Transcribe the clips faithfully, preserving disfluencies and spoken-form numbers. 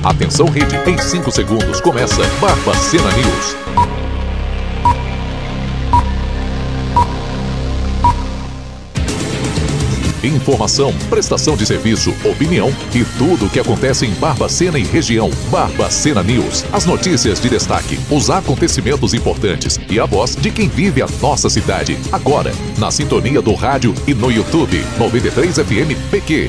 Atenção, rede, em cinco segundos começa Barbacena News. Informação, prestação de serviço, opinião e tudo o que acontece em Barbacena e região. Barbacena News. As notícias de destaque, os acontecimentos importantes e a voz de quem vive a nossa cidade. Agora, na sintonia do rádio e no YouTube. noventa e três F M P Q.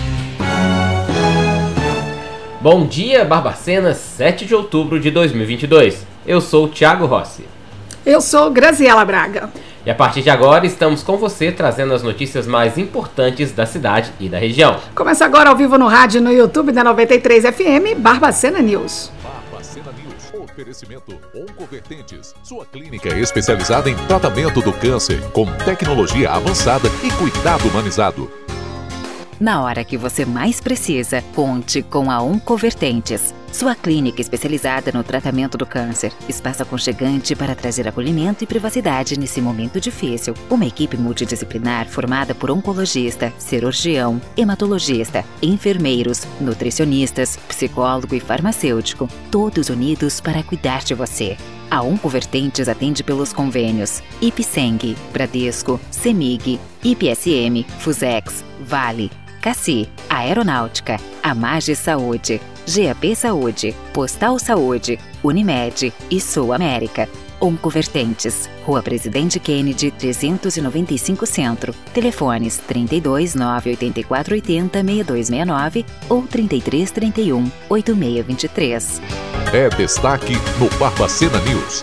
Bom dia, Barbacena, sete de outubro de dois mil e vinte e dois. Eu sou o Thiago Rossi. Eu sou Graziela Braga. E a partir de agora estamos com você trazendo as notícias mais importantes da cidade e da região. Começa agora ao vivo no rádio e no YouTube da noventa e três F M, Barbacena News. Barbacena News, oferecimento Oncovertentes, sua clínica especializada em tratamento do câncer, com tecnologia avançada e cuidado humanizado. Na hora que você mais precisa, conte com a Oncovertentes, sua clínica especializada no tratamento do câncer. Espaço aconchegante para trazer acolhimento e privacidade nesse momento difícil. Uma equipe multidisciplinar formada por oncologista, cirurgião, hematologista, enfermeiros, nutricionistas, psicólogo e farmacêutico, todos unidos para cuidar de você. A Oncovertentes atende pelos convênios Ipseng, Bradesco, Semig, I P S M, Fusex, Vale, Cassi, Aeronáutica, Amage Saúde, G A P Saúde, Postal Saúde, Unimed e Sul América. Oncovertentes, Rua Presidente Kennedy, trezentos e noventa e cinco Centro. Telefones trinta e dois, nove oito quatro oito zero, seis dois seis nove ou trinta e três, trinta e um, oito seis dois três. É destaque no Barbacena News.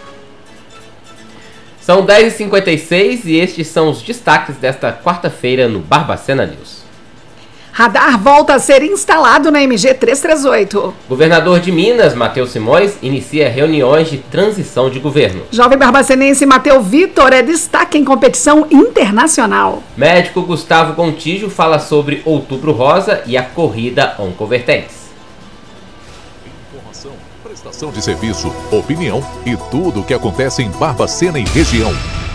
São dez e cinquenta e seis e estes são os destaques desta quarta-feira no Barbacena News. Radar volta a ser instalado na M G trezentos e trinta e oito. Governador de Minas, Matheus Simões, inicia reuniões de transição de governo. Jovem barbacenense Matheus Vitor é destaque em competição internacional. Médico Gustavo Contígio fala sobre Outubro Rosa e a corrida Oncovertentes. Informação, prestação de serviço, opinião e tudo o que acontece em Barbacena e região.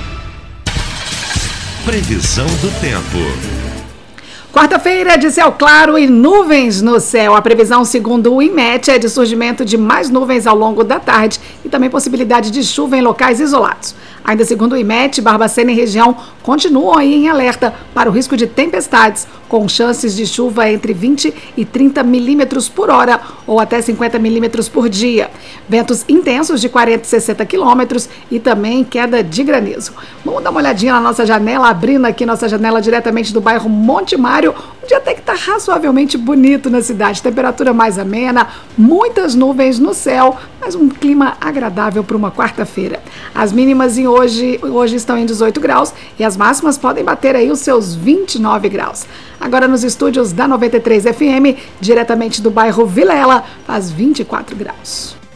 Previsão do tempo. Quarta-feira de céu claro e nuvens no céu. A previsão, segundo o INMET, é de surgimento de mais nuvens ao longo da tarde e também possibilidade de chuva em locais isolados. Ainda segundo o INMET, Barbacena e região continuam aí em alerta para o risco de tempestades, com chances de chuva entre vinte e trinta milímetros por hora ou até cinquenta milímetros por dia. Ventos intensos de quarenta e sessenta quilômetros e também queda de granizo. Vamos dar uma olhadinha na nossa janela, abrindo aqui nossa janela diretamente do bairro Monte Mário, onde até que está razoavelmente bonito na cidade. Temperatura mais amena, muitas nuvens no céu, mas um clima agradável para uma quarta-feira. As mínimas em hoje, hoje estão em dezoito graus e as máximas podem bater aí os seus vinte e nove graus. Agora nos estúdios da noventa e três F M, diretamente do bairro Vilela, faz vinte e quatro graus.